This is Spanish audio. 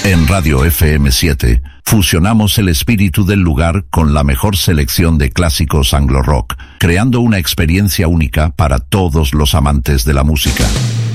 En Radio FM7 fusionamos el espíritu del lugar con la mejor selección de clásicos anglo-rock, creando una experiencia única para todos los amantes de la música.